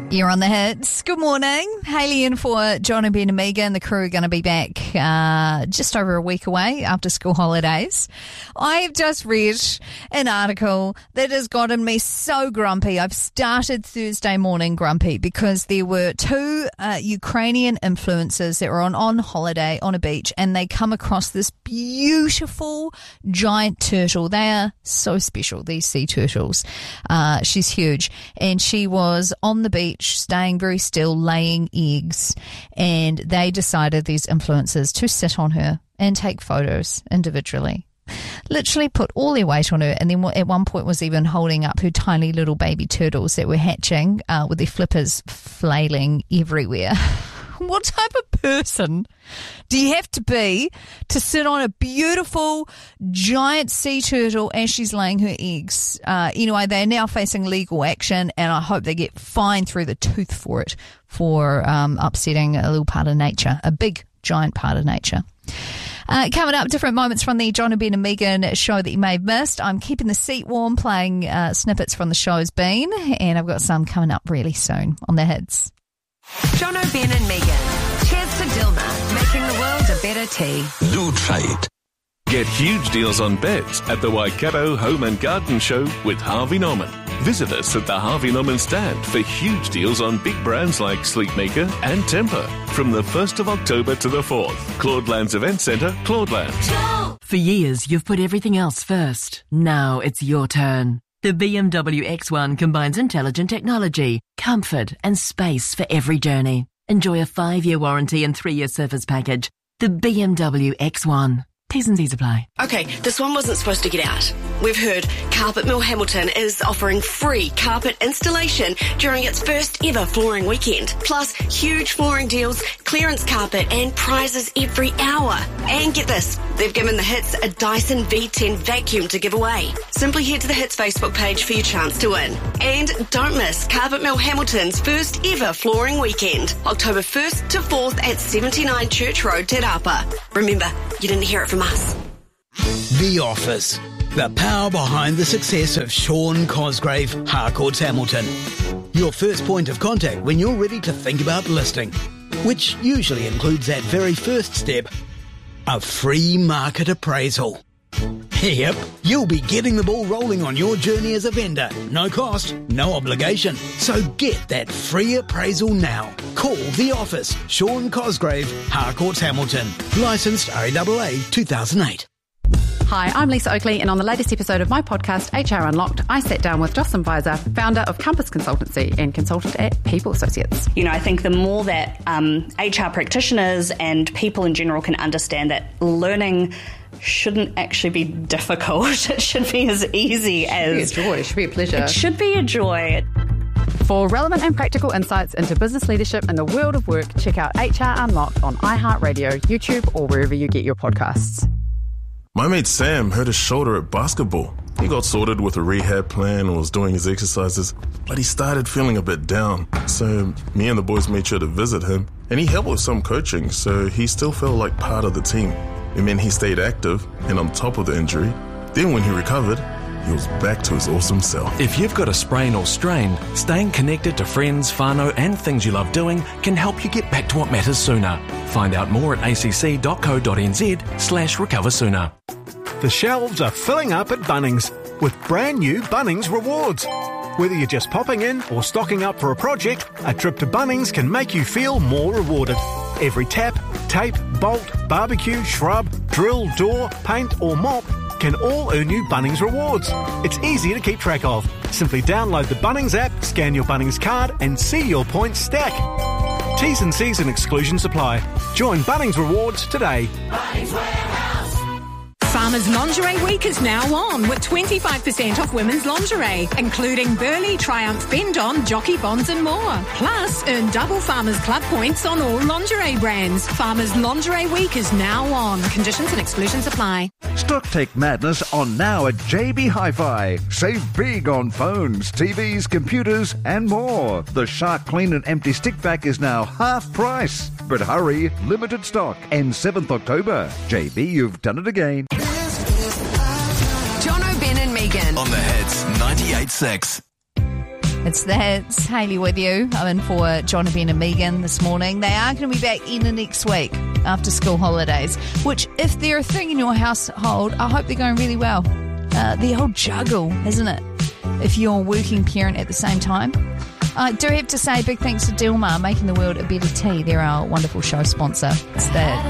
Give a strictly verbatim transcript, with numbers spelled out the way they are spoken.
You're on the hits. Good morning. Hayley in for John, Ben and Megan. The crew are going to be back uh, just over a week away after school holidays. I've just read an article that has gotten me so grumpy. I've started Thursday morning grumpy because there were two uh, Ukrainian influencers that were on, on holiday on a beach, and they come across this beautiful giant turtle. They are so special, these sea turtles. Uh, she's huge, and she was on the beach staying very still, laying eggs, and they decided, these influencers, to sit on her and take photos individually. Literally put all their weight on her, and then at one point was even holding up her tiny little baby turtles that were hatching uh, with their flippers flailing everywhere. What type of person do you have to be to sit on a beautiful giant sea turtle as she's laying her eggs? Uh, anyway, they're now facing legal action, and I hope they get fined through the tooth for it, for um, upsetting a little part of nature, a big, giant part of nature. Uh, coming up, different moments from the John, Ben and Megan show that you may have missed. I'm keeping the seat warm, playing uh, snippets from the show's been, and I've got some coming up really soon on the hits. John, Ben and Megan. Cheers to Dilma, making the world a better tea. Lutrait. Get huge deals on beds at the Waikato Home and Garden Show with Harvey Norman. Visit us at the Harvey Norman stand for huge deals on big brands like Sleepmaker and Tempur from the first of October to the fourth. Claudelands Event Centre, Claudelands. For years, you've put everything else first. Now it's your turn. The B M W X one combines intelligent technology, comfort and space for every journey. Enjoy a five-year warranty and three-year service package. The B M W X one. T's and C's apply. Okay, this one wasn't supposed to get out. We've heard Carpet Mill Hamilton is offering free carpet installation during its first ever flooring weekend. Plus, huge flooring deals, clearance carpet and prizes every hour. And get this, they've given the Hits a Dyson V ten vacuum to give away. Simply head to the Hits Facebook page for your chance to win. And don't miss Carpet Mill Hamilton's first ever flooring weekend, October first to fourth at seventy-nine Church Road, Te Rapa. Remember, you didn't hear it from us. The Office. The power behind the success of Sean Cosgrave, Harcourts Hamilton. Your first point of contact when you're ready to think about listing, which usually includes that very first step, a free market appraisal. Yep, you'll be getting the ball rolling on your journey as a vendor. No cost, no obligation. So get that free appraisal now. Call The Office. Sean Cosgrave, Harcourts Hamilton. Licensed R A A A two thousand eight. Hi, I'm Lisa Oakley, and on the latest episode of my podcast, H R Unlocked, I sat down with Jocelyn Weiser, founder of Compass Consultancy and consultant at People Associates. You know, I think the more that um, H R practitioners and people in general can understand that learning shouldn't actually be difficult. It should be as easy as... It should be a joy. It should be a pleasure. It should be a joy. For relevant and practical insights into business leadership and the world of work, check out H R Unlocked on iHeartRadio, YouTube, or wherever you get your podcasts. My mate Sam hurt his shoulder at basketball. He got sorted with a rehab plan and was doing his exercises, but he started feeling a bit down. So me and the boys made sure to visit him, and he helped with some coaching, so he still felt like part of the team. It meant he stayed active and on top of the injury. Then when he recovered, he was back to his awesome self. If you've got a sprain or strain, staying connected to friends, whānau and things you love doing can help you get back to what matters sooner. Find out more at acc.co.nz slash recover sooner. The shelves are filling up at Bunnings with brand new Bunnings Rewards. Whether you're just popping in or stocking up for a project, a trip to Bunnings can make you feel more rewarded. Every tap, tape, bolt, barbecue, shrub, drill, door, paint or mop can all earn you Bunnings Rewards. It's easy to keep track of. Simply download the Bunnings app, scan your Bunnings card and see your points stack. T's and C's and exclusions apply. Join Bunnings Rewards today. Bunnings Warehouse. Farmers Lingerie Week is now on with twenty-five percent off women's lingerie, including Burley, Triumph, Bend-On, Jockey Bonds and more. Plus, earn double Farmers Club points on all lingerie brands. Farmers Lingerie Week is now on. Conditions and exclusions apply. Stocktake madness on now at J B Hi-Fi. Save big on phones, T Vs, computers and more. The Shark Clean and Empty Stick Vac is now half price. But hurry, limited stock. Ends seventh October. J B, you've done it again. John, Ben and Megan. On the Hits ninety-eight point six. It's that. It's Hayley with you. I'm in for John, Ben and Megan this morning. They are going to be back in the next week after school holidays, which, if they're a thing in your household, I hope they're going really well. Uh, the old juggle, isn't it? If you're a working parent at the same time. I do have to say big thanks to Dilmah, making the world a better tea. They're our wonderful show sponsor. It's that.